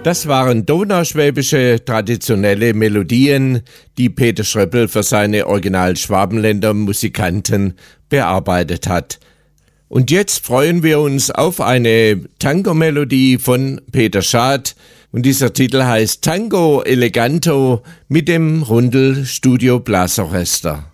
Das waren donauschwäbische traditionelle Melodien, die Peter Schröppel für seine Original-Schwabenländer Musikanten bearbeitet hat. Und jetzt freuen wir uns auf eine Tango-Melodie von Peter Schad. Und dieser Titel heißt Tango Eleganto mit dem Rundel Studio Blasorchester.